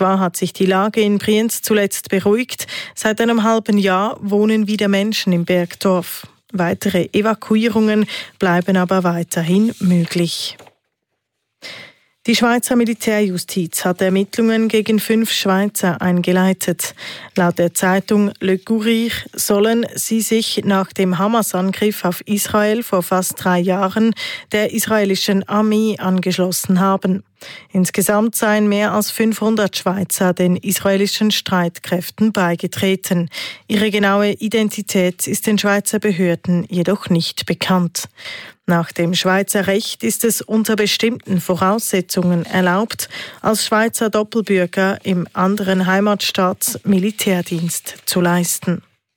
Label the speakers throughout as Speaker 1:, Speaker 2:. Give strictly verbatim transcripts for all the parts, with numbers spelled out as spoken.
Speaker 1: Zwar hat sich die Lage in Brienz zuletzt beruhigt. Seit einem halben Jahr wohnen wieder Menschen im Bergdorf. Weitere Evakuierungen bleiben aber weiterhin möglich. Die Schweizer Militärjustiz hat Ermittlungen gegen fünf Schweizer eingeleitet. Laut der Zeitung Le Courrier sollen sie sich nach dem Hamas-Angriff auf Israel vor fast drei Jahren der israelischen Armee angeschlossen haben. Insgesamt seien mehr als fünfhundert Schweizer den israelischen Streitkräften beigetreten. Ihre genaue Identität ist den Schweizer Behörden jedoch nicht bekannt. Nach dem Schweizer Recht ist es unter bestimmten Voraussetzungen erlaubt, als Schweizer Doppelbürger im anderen Heimatstaat Militärdienst zu leisten.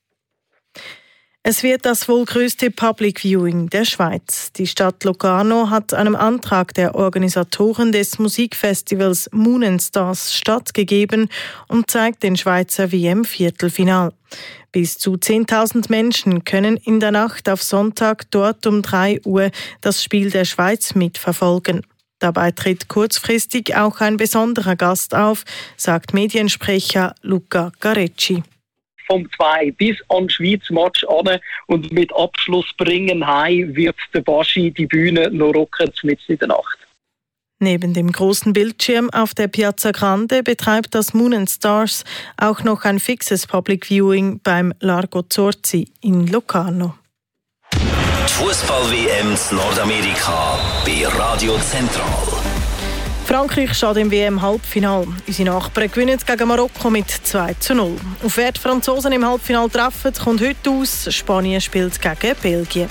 Speaker 1: Es wird das wohl größte Public Viewing der Schweiz. Die Stadt Locarno hat einem Antrag der Organisatoren des Musikfestivals Moon and Stars stattgegeben und zeigt den Schweizer W M-Viertelfinal. Bis zu zehntausend Menschen können in der Nacht auf Sonntag dort um drei Uhr das Spiel der Schweiz mitverfolgen. Dabei tritt kurzfristig auch ein besonderer Gast auf, sagt Mediensprecher Luca Garecci.
Speaker 2: Vom zwei bis an den Schweizer Match an und mit Abschluss bringen heim wird der Baschi die Bühne noch rocken mitten in der Nacht.
Speaker 1: Neben dem großen Bildschirm auf der Piazza Grande betreibt das Moon and Stars auch noch ein fixes Public Viewing beim Largo Zorzi in Locarno.
Speaker 3: Die Fußball-W M in Nordamerika bei Radio Zentral.
Speaker 1: Frankreich steht im W M-Halbfinale. Unsere Nachbarn gewinnen gegen Marokko mit zwei zu null. Auf wer die Franzosen im Halbfinale treffen, kommt heute aus. Spanien spielt gegen Belgien.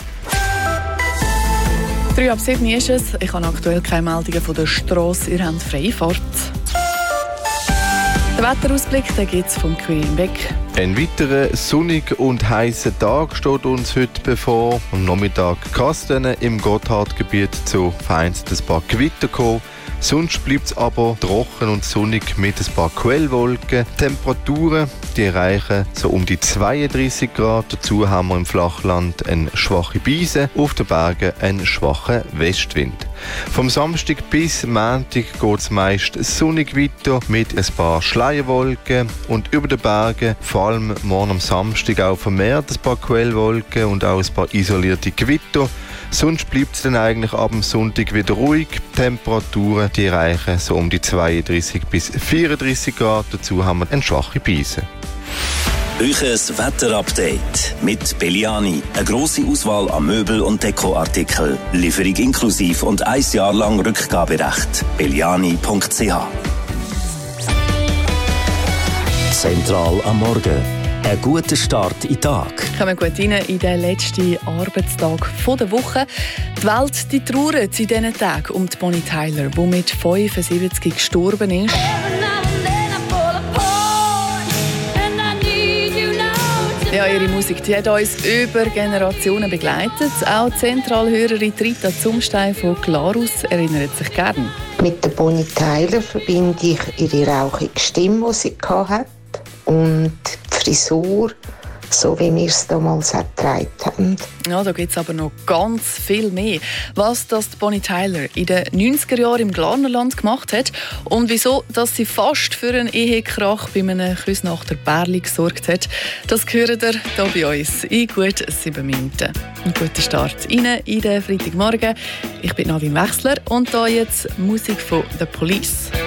Speaker 4: Drei ab sieben ist es. Ich habe aktuell keine Meldungen von der Strasse. Ihr habt Freifahrt. Der Wetterausblick gibt es vom Quirin Beck.
Speaker 5: Ein weiterer sonniger und heißer Tag steht uns heute bevor. Am Nachmittag kann es dann im Gotthardgebiet zu vereinzelten paar Gewitter kommen. Sonst bleibt es aber trocken und sonnig mit ein paar Quellwolken. Temperaturen die erreichen so um die zweiunddreissig Grad. Dazu haben wir im Flachland eine schwache Brise, auf den Bergen einen schwachen Westwind. Vom Samstag bis Montag geht es meist sonnig weiter mit ein paar Schleierwolken und über den Bergen, vor allem morgen am Samstag, auch vermehrt ein paar Quellwolken und auch ein paar isolierte Gewitter. Sonst bleibt es dann eigentlich ab dem Sonntag wieder ruhig. Die Temperaturen die erreichen so um die zweiunddreissig bis vierunddreissig Grad. Dazu haben wir eine schwache Brise.
Speaker 3: Euches Wetterupdate mit Belliani. Eine grosse Auswahl an Möbel- und Dekoartikeln. Lieferung inklusiv und ein Jahr lang Rückgaberecht. belliani punkt c h. Zentral am Morgen. Ein guter Start in den Tag.
Speaker 4: Kommen gut rein in den letzten Arbeitstag der Woche. Die Welt die trauert in diesen Tagen um die Bonnie Tyler, die mit fünfundsiebzig gestorben ist. Ja, ihre Musik die hat uns über Generationen begleitet. Auch die Zentralhörerin Rita Zumstein von Glarus erinnert sich gern.
Speaker 6: Mit der Bonnie Tyler verbinde ich ihre rauchige Stimme, die sie hatte, und die Frisur, so wie wir es damals getragen haben.
Speaker 4: Ja, da gibt es aber noch ganz viel mehr. Was das Bonnie Tyler in den neunziger Jahren im Glarnerland gemacht hat und wieso dass sie fast für einen Ehekrach bei einem Küsnachter Bärli gesorgt hat, das hören ihr hier bei uns in gut sieben Minuten. Ein guter Start rein in den Freitagmorgen. Ich bin Nadine Wechsler und hier jetzt Musik von The Police.